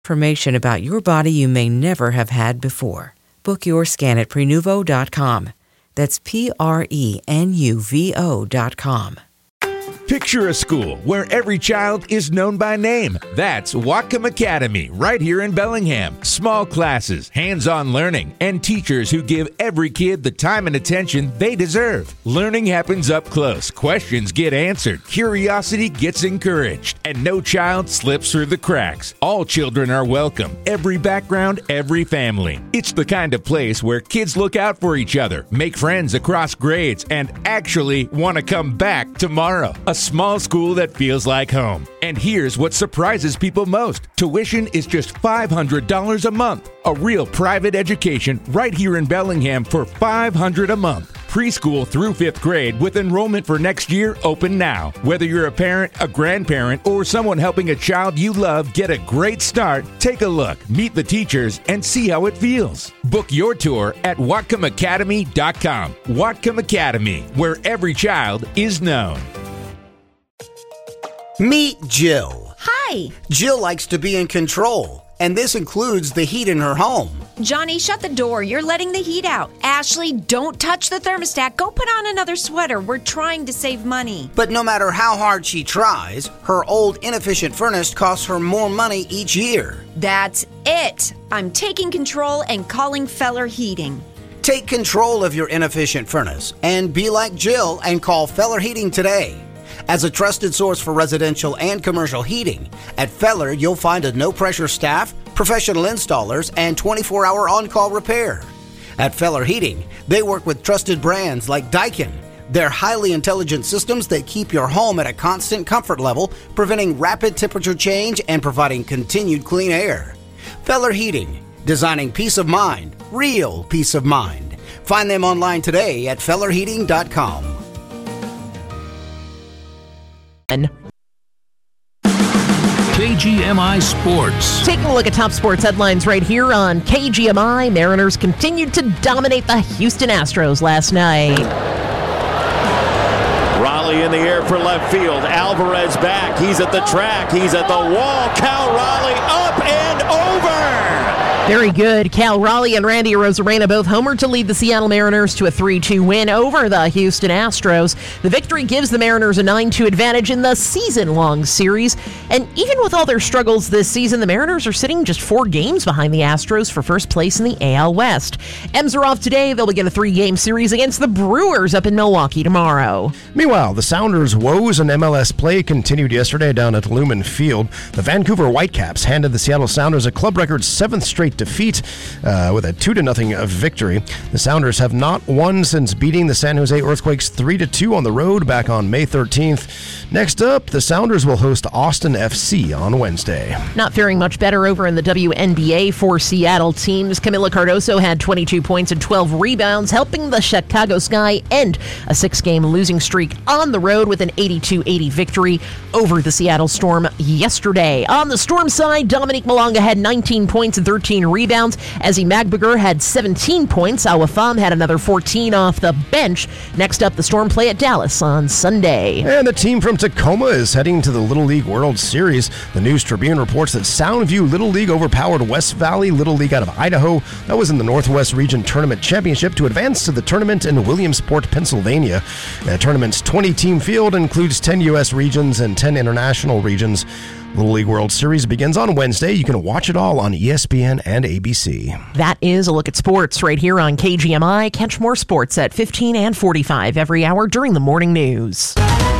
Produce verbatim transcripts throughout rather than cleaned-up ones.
Information about your body you may never have had before. Book your scan at prenuvo dot com. That's P R E N U V O dot com. Picture a school where every child is known by name. That's Whatcom Academy, right here in Bellingham. Small classes, hands-on learning, and teachers who give every kid the time and attention they deserve. Learning happens up close. Questions get answered. Curiosity gets encouraged. And no child slips through the cracks. All children are welcome. Every background, every family. It's the kind of place where kids look out for each other, make friends across grades, and actually want to come back tomorrow. A small school that feels like home. And here's what surprises people most. Tuition is just five hundred dollars a month. A real private education right here in Bellingham for five hundred dollars a month. Preschool through fifth grade with enrollment for next year open now. Whether you're a parent, a grandparent, or someone helping a child you love get a great start, take a look, meet the teachers, and see how it feels. Book your tour at Whatcom Academy dot com. Whatcom Academy, where every child is known. Meet Jill. Hi. Jill likes to be in control, and this includes the heat in her home. Johnny, shut the door. You're letting the heat out. Ashley, don't touch the thermostat. Go put on another sweater. We're trying to save money. But no matter how hard she tries, her old inefficient furnace costs her more money each year. That's it. I'm taking control and calling Feller Heating. Take control of your inefficient furnace and be like Jill and call Feller Heating today. As a trusted source for residential and commercial heating, at Feller you'll find a no-pressure staff, professional installers, and twenty-four hour on-call repair. At Feller Heating, they work with trusted brands like Daikin. They're highly intelligent systems that keep your home at a constant comfort level, preventing rapid temperature change and providing continued clean air. Feller Heating, designing peace of mind, real peace of mind. Find them online today at feller heating dot com. K G M I Sports. Taking a look at top sports headlines right here on K G M I. Mariners continued to dominate the Houston Astros last night. Raleigh in the air for left field. Alvarez back. He's at the track. He's at the wall. Cal Raleigh up and over. Very good. Cal Raleigh and Randy Arozarena both homered to lead the Seattle Mariners to a three two win over the Houston Astros. The victory gives the Mariners a nine two advantage in the season-long series. And even with all their struggles this season, the Mariners are sitting just four games behind the Astros for first place in the A L West. M's are off today. They'll begin a three-game series against the Brewers up in Milwaukee tomorrow. Meanwhile, the Sounders' woes in M L S play continued yesterday down at Lumen Field. The Vancouver Whitecaps handed the Seattle Sounders a club record seventh straight defeat uh, with a two to nothing victory. The Sounders have not won since beating the San Jose Earthquakes three to two on the road back on May thirteenth. Next up, the Sounders will host Austin F C on Wednesday. Not faring much better over in the W N B A for Seattle teams. Camila Cardoso had twenty-two points and twelve rebounds, helping the Chicago Sky end a six-game losing streak on the road with an eighty-two eighty victory over the Seattle Storm yesterday. On the Storm side, Dominique Malonga had nineteen points and thirteen rebounds. Ezzy Magbager had seventeen points. Awafam had another fourteen off the bench. Next up, the Storm play at Dallas on Sunday. And the team from Tacoma is heading to the Little League World Series. The News Tribune reports that Soundview Little League overpowered West Valley Little League out of Idaho. That was in the Northwest Region Tournament Championship to advance to the tournament in Williamsport, Pennsylvania. The tournament's twenty-team field includes ten U S regions and ten international regions. Little League World Series begins on Wednesday. You can watch it all on E S P N and A B C. That is a look at sports right here on K G M I. Catch more sports at fifteen and forty-five every hour during the morning news.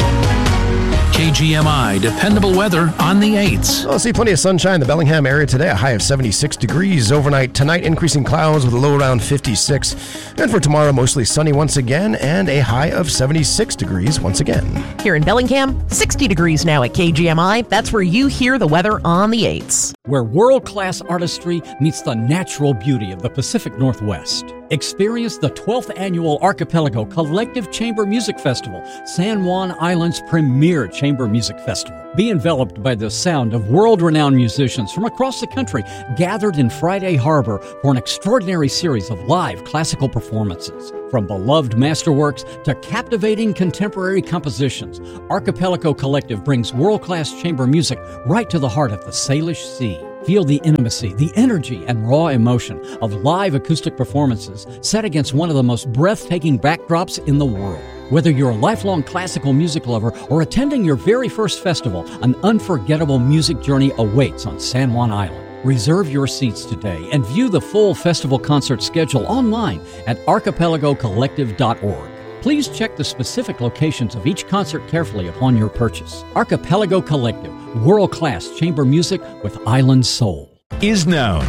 K G M I dependable weather on the eights. I'll see plenty of sunshine in the Bellingham area today, a high of seventy-six degrees. Overnight tonight, increasing clouds with a low around fifty-six. And for tomorrow, mostly sunny once again and a high of seventy-six degrees once again. Here in Bellingham, sixty degrees now at K G M I. That's where you hear the weather on the eights. Where world-class artistry meets the natural beauty of the Pacific Northwest. Experience the twelfth Annual Archipelago Collective Chamber Music Festival, San Juan Island's premier chamber music festival. Be enveloped by the sound of world-renowned musicians from across the country gathered in Friday Harbor for an extraordinary series of live classical performances. From beloved masterworks to captivating contemporary compositions, Archipelago Collective brings world-class chamber music right to the heart of the Salish Sea. Feel the intimacy, the energy, and raw emotion of live acoustic performances set against one of the most breathtaking backdrops in the world. Whether you're a lifelong classical music lover or attending your very first festival, an unforgettable music journey awaits on San Juan Island. Reserve your seats today and view the full festival concert schedule online at archipelago collective dot org. Please check the specific locations of each concert carefully upon your purchase. Archipelago Collective, world-class chamber music with island soul. Is known.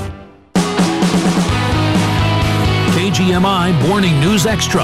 K G M I Morning News Extra.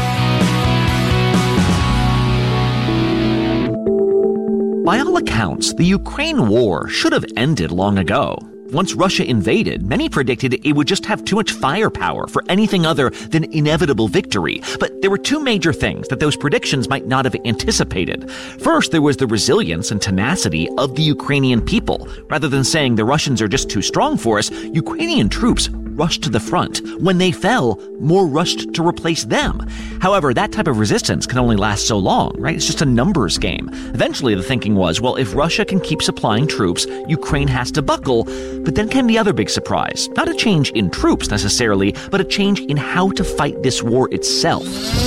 By all accounts, the Ukraine war should have ended long ago. Once Russia invaded, many predicted it would just have too much firepower for anything other than inevitable victory. But there were two major things that those predictions might not have anticipated. First, there was the resilience and tenacity of the Ukrainian people. Rather than saying the Russians are just too strong for us, Ukrainian troops rushed to the front. When they fell, more rushed to replace them. However, that type of resistance can only last so long, right? It's just a numbers game. Eventually, the thinking was, well, if Russia can keep supplying troops, Ukraine has to buckle. But then came the other big surprise. Not a change in troops necessarily, but a change in how to fight this war itself.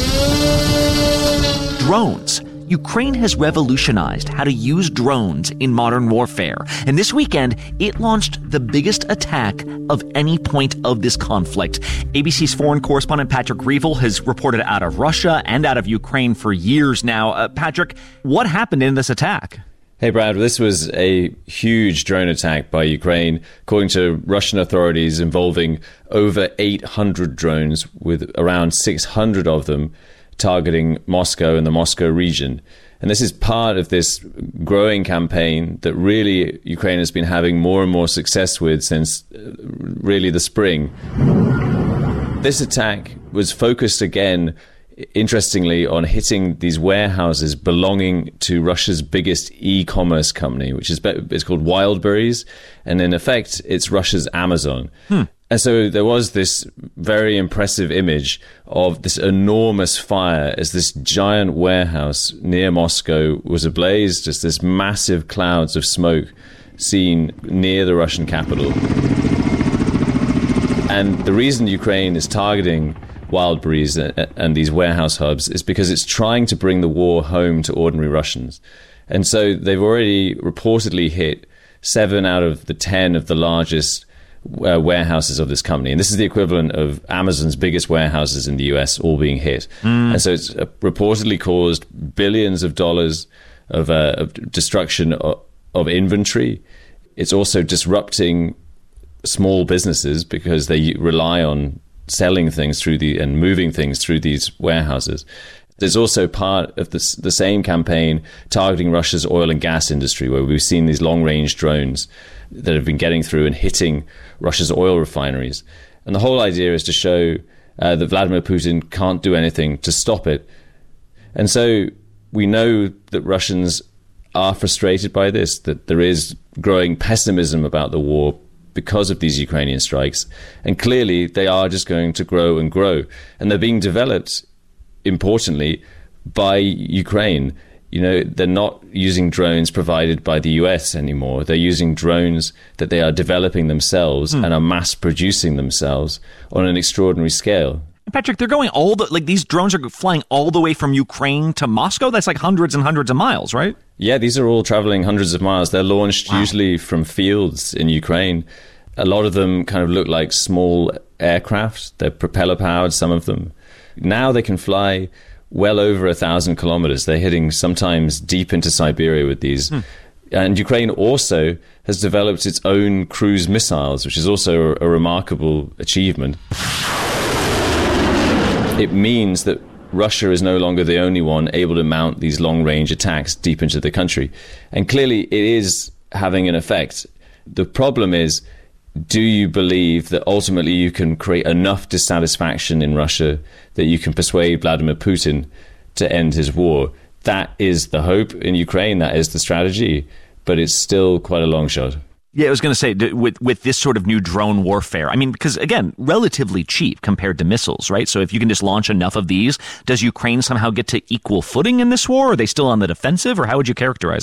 Drones. Ukraine has revolutionized how to use drones in modern warfare. And this weekend, it launched the biggest attack of any point of this conflict. A B C's foreign correspondent Patrick Reevell has reported out of Russia and out of Ukraine for years now. Uh, Patrick, what happened in this attack? Hey, Brad, this was a huge drone attack by Ukraine, according to Russian authorities, involving over eight hundred drones, with around six hundred of them targeting Moscow and the Moscow region. And this is part of this growing campaign that really Ukraine has been having more and more success with since really the spring. This attack was focused again, interestingly, on hitting these warehouses belonging to Russia's biggest e-commerce company, which is it's called Wildberries, and in effect, it's Russia's Amazon. Hmm. And so there was this very impressive image of this enormous fire as this giant warehouse near Moscow was ablaze, just this massive clouds of smoke seen near the Russian capital. And the reason Ukraine is targeting Wildberries and these warehouse hubs is because it's trying to bring the war home to ordinary Russians. And so they've already reportedly hit seven out of the ten of the largest uh, warehouses of this company. And this is the equivalent of Amazon's biggest warehouses in the U S all being hit. Mm. And so it's uh, reportedly caused billions of dollars of, uh, of destruction of, of inventory. It's also disrupting small businesses because they rely on selling things through the and moving things through these warehouses. There's also part of this, the same campaign targeting Russia's oil and gas industry, where we've seen these long-range drones that have been getting through and hitting Russia's oil refineries. And the whole idea is to show uh, that Vladimir Putin can't do anything to stop it. And so we know that Russians are frustrated by this, that there is growing pessimism about the war because of these Ukrainian strikes. And clearly, they are just going to grow and grow. And they're being developed, importantly, by Ukraine. You know, they're not using drones provided by the U S anymore. They're using drones that they are developing themselves mm. and are mass producing themselves on an extraordinary scale. Patrick, they're going all the, like, these drones are flying all the way from Ukraine to Moscow? That's like hundreds and hundreds of miles, right? Yeah, these are all traveling hundreds of miles. They're launched wow. usually from fields in Ukraine. A lot of them kind of look like small aircraft. They're propeller powered, some of them. Now they can fly well over a thousand kilometers. They're hitting sometimes deep into Siberia with these. Hmm. And Ukraine also has developed its own cruise missiles, which is also a, a remarkable achievement. It means that Russia is no longer the only one able to mount these long-range attacks deep into the country. And clearly it is having an effect. The problem is, do you believe that ultimately you can create enough dissatisfaction in Russia that you can persuade Vladimir Putin to end his war? That is the hope in Ukraine. That is the strategy. But it's still quite a long shot. Yeah, I was going to say, with with this sort of new drone warfare, I mean, because, again, relatively cheap compared to missiles, right? So if you can just launch enough of these, does Ukraine somehow get to equal footing in this war? Are they still on the defensive, or how would you characterize it?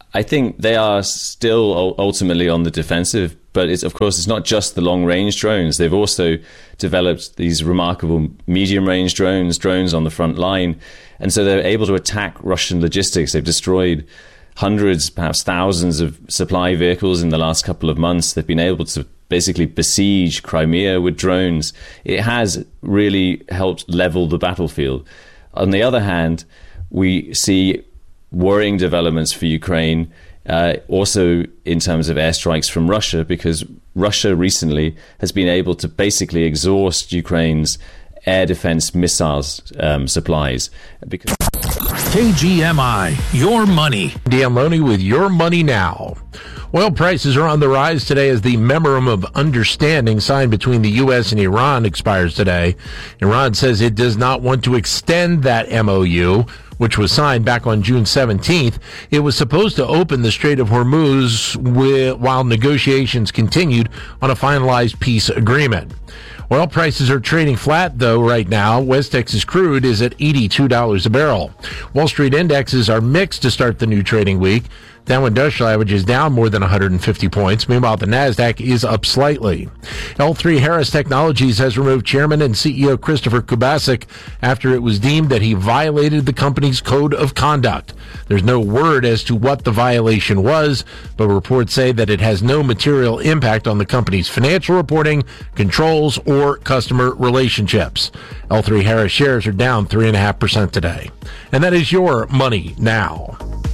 I think they are still ultimately on the defensive, but it's, of course, it's not just the long-range drones. They've also developed these remarkable medium-range drones, drones on the front line, and so they're able to attack Russian logistics. They've destroyed hundreds, perhaps thousands of supply vehicles in the last couple of months. They've been able to basically besiege Crimea with drones. It has really helped level the battlefield. On the other hand, we see worrying developments for Ukraine, uh, also in terms of airstrikes from Russia, because Russia recently has been able to basically exhaust Ukraine's air defense missiles um, supplies. Because K G M I, your money. Dan Loney with Your Money Now. Oil prices are on the rise today as the Memorandum of Understanding signed between the U S and Iran expires today. Iran says it does not want to extend that M O U, which was signed back on June seventeenth. It was supposed to open the Strait of Hormuz while negotiations continued on a finalized peace agreement. Oil prices are trading flat, though, right now. West Texas crude is at eighty-two dollars a barrel. Wall Street indexes are mixed to start the new trading week. Dow Industrial Average is down more than one hundred fifty points. Meanwhile, the NASDAQ is up slightly. L three Harris Technologies has removed Chairman and C E O Christopher Kubasik after it was deemed that he violated the company's code of conduct. There's no word as to what the violation was, but reports say that it has no material impact on the company's financial reporting, controls, or customer relationships. L three Harris shares are down three point five percent today. And that is Your Money Now.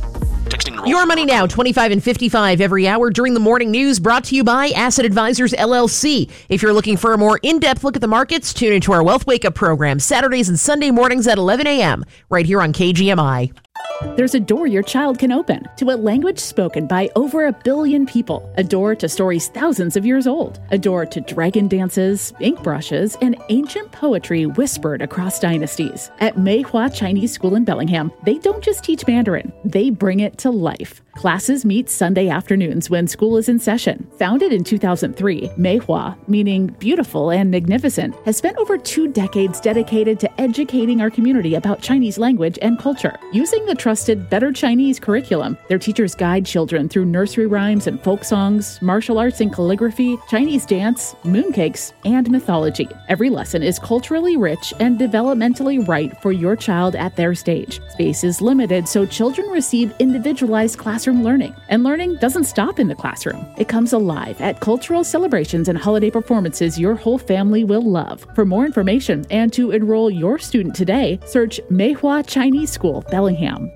Your Money Now, twenty-five and fifty-five every hour during the morning news, brought to you by Asset Advisors, L L C. If you're looking for a more in-depth look at the markets, tune into our Wealth Wake Up program Saturdays and Sunday mornings at eleven a.m. right here on K G M I. There's a door your child can open to a language spoken by over a billion people. A door to stories thousands of years old. A door to dragon dances, ink brushes, and ancient poetry whispered across dynasties. At Meihua Chinese School in Bellingham, they don't just teach Mandarin, they bring it to life. Classes meet Sunday afternoons when school is in session. Founded in two thousand three, Meihua, meaning beautiful and magnificent, has spent over two decades dedicated to educating our community about Chinese language and culture. Using the trusted Better Chinese curriculum, their teachers guide children through nursery rhymes and folk songs, martial arts and calligraphy, Chinese dance, mooncakes, and mythology. Every lesson is culturally rich and developmentally right for your child at their stage. Space is limited, so children receive individualized classroom learning. And learning doesn't stop in the classroom. It comes alive at cultural celebrations and holiday performances your whole family will love. For more information and to enroll your student today, search Meihua Chinese School, Bellingham.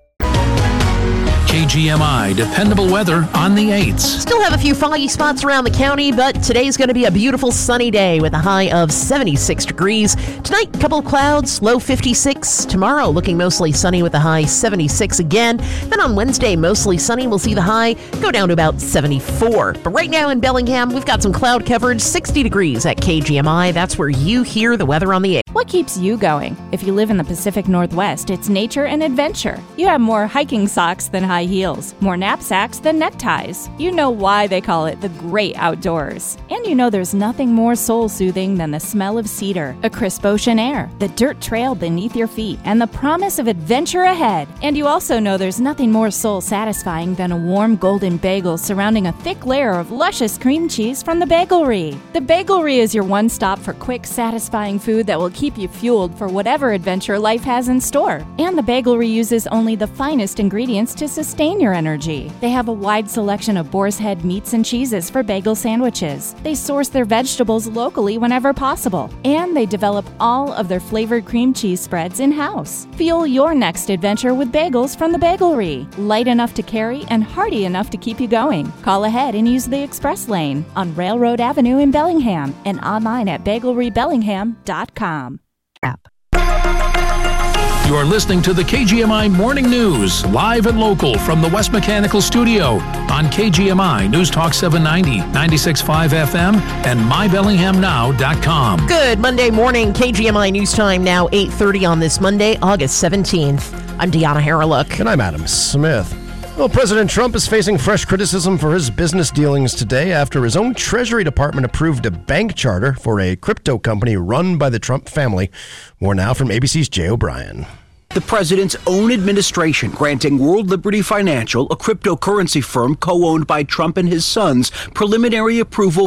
K G M I, dependable weather on the eights. Still have a few foggy spots around the county, but today's going to be a beautiful sunny day with a high of seventy-six degrees. Tonight, a couple of clouds, low fifty-six. Tomorrow, looking mostly sunny with a high seventy-six again. Then on Wednesday, mostly sunny. We'll see the high go down to about seventy-four. But right now in Bellingham, we've got some cloud coverage, sixty degrees at K G M I. That's where you hear the weather on the eights. What keeps you going? If you live in the Pacific Northwest, it's nature and adventure. You have more hiking socks than high heels, more knapsacks than neckties. You know why they call it the great outdoors. And you know there's nothing more soul-soothing than the smell of cedar, a crisp ocean air, the dirt trail beneath your feet, and the promise of adventure ahead. And you also know there's nothing more soul-satisfying than a warm golden bagel surrounding a thick layer of luscious cream cheese from the Bagelry. The Bagelry is your one-stop for quick, satisfying food that will keep you fueled for whatever adventure life has in store. And the Bagelry uses only the finest ingredients to sustain your energy. They have a wide selection of boar's head meats and cheeses for bagel sandwiches. They source their vegetables locally whenever possible. And they develop all of their flavored cream cheese spreads in-house. Fuel your next adventure with bagels from the Bagelry. Light enough to carry and hearty enough to keep you going. Call ahead and use the express lane on Railroad Avenue in Bellingham and online at bagelry bellingham dot com. App. You are listening to the K G M I Morning News, live and local from the West Mechanical Studio on K G M I News Talk seven ninety, ninety-six point five F M, and my bellingham now dot com. Good Monday morning, K G M I News Time now eight thirty on this Monday, August seventeenth. I'm Deanna Haralook. And I'm Adam Smith. Well, President Trump is facing fresh criticism for his business dealings today after his own Treasury Department approved a bank charter for a crypto company run by the Trump family. More now from A B C's Jay O'Brien. The president's own administration granting World Liberty Financial, a cryptocurrency firm co-owned by Trump and his sons, preliminary approval